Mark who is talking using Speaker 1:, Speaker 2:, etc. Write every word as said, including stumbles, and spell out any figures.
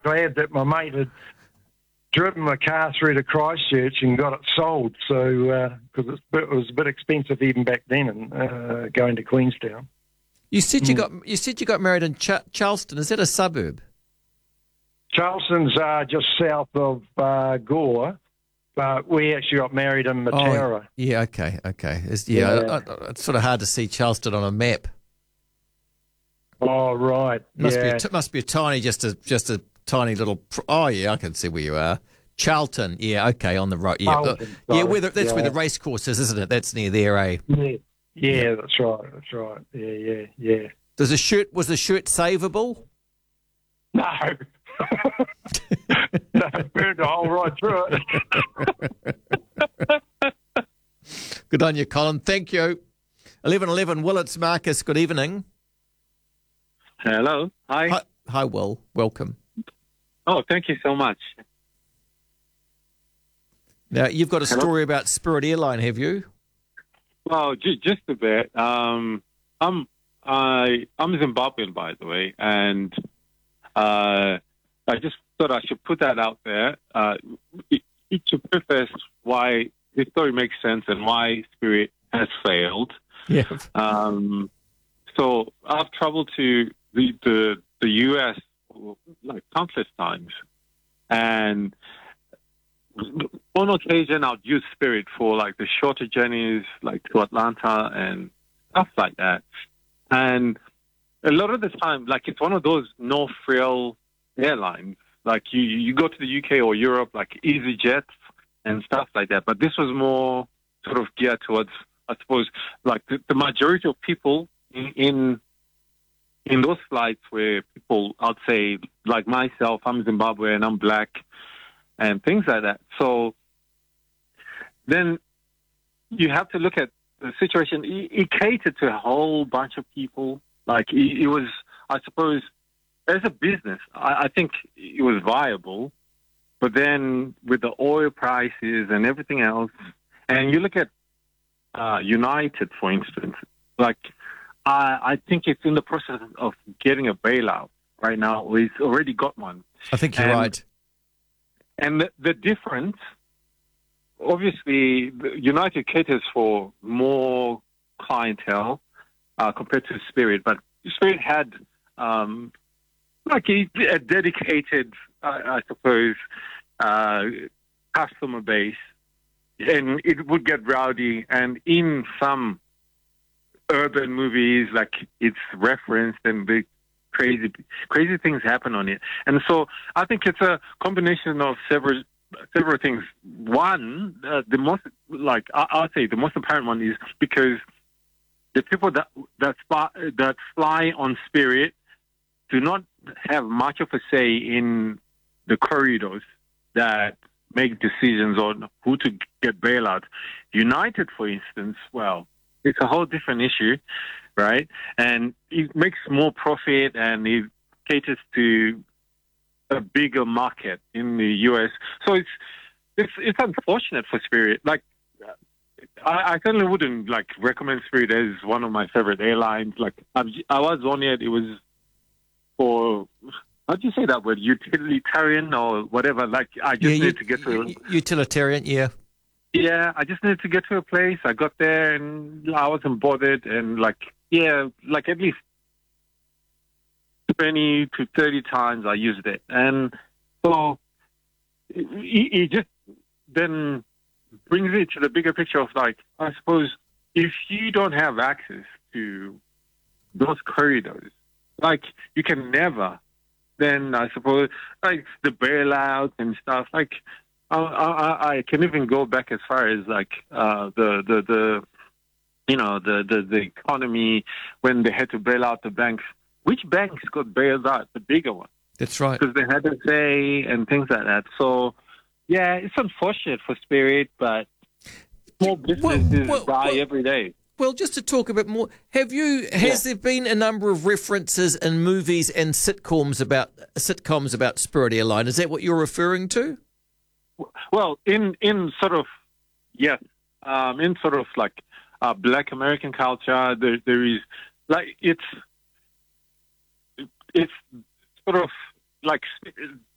Speaker 1: glad that my mate had driven my car through to Christchurch and got it sold. So because uh, it was a bit expensive even back then, and uh, going to Queenstown.
Speaker 2: You said you
Speaker 1: Mm.
Speaker 2: got you said you got married in Ch- Charleston. Is that a suburb?
Speaker 1: Charleston's uh, just south of uh, Gore, but we actually got married in Mataura.
Speaker 2: Oh, yeah. Okay. Okay. It's, yeah.
Speaker 1: Yeah.
Speaker 2: I, I, it's sort of hard to see Charleston on a map.
Speaker 1: Oh, right.
Speaker 2: Must
Speaker 1: yeah.
Speaker 2: be a t- must be a tiny, just a just a tiny little. Pr- oh yeah, I can see where you are. Charlton. Yeah. Okay. On the road. Yeah.
Speaker 1: Charlton,
Speaker 2: Uh, yeah.
Speaker 1: sorry.
Speaker 2: Where the, that's
Speaker 1: Yeah.
Speaker 2: where the race course is, isn't it? That's near there, eh?
Speaker 1: Yeah. Yeah, that's right. That's right. Yeah, yeah, yeah.
Speaker 2: Does the shirt was the shirt savable?
Speaker 1: No. No, burned a hole right through it.
Speaker 2: Good on you, Colin. Thank you. Eleven eleven. Willits Marcus. Good evening.
Speaker 3: Hello. Hi.
Speaker 2: Hi, hi, Will. Welcome.
Speaker 3: Oh, thank you so much.
Speaker 2: Now you've got a
Speaker 3: Hello?
Speaker 2: story about Spirit Airline, have you?
Speaker 3: Well, ju- just a bit. Um, I'm I I'm Zimbabwean, by the way, and uh, I just thought I should put that out there uh, to preface why this story makes sense and why Spirit has failed.
Speaker 2: Yeah.
Speaker 3: Um, so I've traveled to the, the the U S like countless times, and on occasion I'll use Spirit for like the shorter journeys, like to Atlanta and stuff like that. And a lot of the time, like it's one of those no frill airlines. Like you, you go to the U K or Europe, like EasyJet and stuff like that. But this was more sort of geared towards, I suppose, like the, the majority of people in, in in those flights were people, I'd say, like myself, I'm Zimbabwean, I'm black, and things like that. So then you have to look at the situation. It, it catered to a whole bunch of people. Like it, it was, I suppose, as a business, I, I think it was viable. But then with the oil prices and everything else, and you look at uh, United, for instance, like I, I think it's in the process of getting a bailout right now. Or it's already got one.
Speaker 2: I think you're
Speaker 3: And-
Speaker 2: right.
Speaker 3: And the, the difference, obviously, the United caters for more clientele uh, compared to Spirit, but Spirit had um, like a, a dedicated, uh, I suppose, uh, customer base, and it would get rowdy. And in some urban movies, like it's referenced, and the crazy, crazy things happen on it. And so I think it's a combination of several, several things. One, uh, the most, like I, I'll say, the most apparent one is because the people that that fly, that fly on Spirit do not have much of a say in the corridors that make decisions on who to get bailout. United, for instance, well, it's a whole different issue, right? And it makes more profit, and it caters to a bigger market in the U S. So it's it's it's unfortunate for Spirit. Like, I, I certainly wouldn't like recommend Spirit as one of my favorite airlines. Like, I, I was on it. It was for, how do you say that word? Utilitarian or whatever. Like, I just
Speaker 2: Yeah,
Speaker 3: needed
Speaker 2: u-
Speaker 3: to get to.
Speaker 2: u- utilitarian. Yeah.
Speaker 3: Yeah, I just needed to get to a place. I got there and I wasn't bothered. And like, yeah, like at least twenty to thirty times I used it. And so it, it just then brings it to the bigger picture of like, I suppose if you don't have access to those corridors, like you can never, then I suppose like the bailouts and stuff, like I, I, I can even go back as far as like uh, the, the, the, you know, the, the, the economy when they had to bail out the banks. Which banks got bailed out? The bigger ones.
Speaker 2: That's right.
Speaker 3: Because they had to say and things like that. So, yeah, it's unfortunate for Spirit, but small businesses
Speaker 2: well,
Speaker 3: die
Speaker 2: well-
Speaker 3: every day.
Speaker 2: Well, just to talk a bit more, have you? Has
Speaker 3: Yeah.
Speaker 2: there been a number of references in movies and sitcoms about sitcoms about Spirit Airline? Is that what you're referring to?
Speaker 3: Well, in, in sort of, yes, um, in sort of like uh, Black American culture, there, there is, like, it's, it's sort of like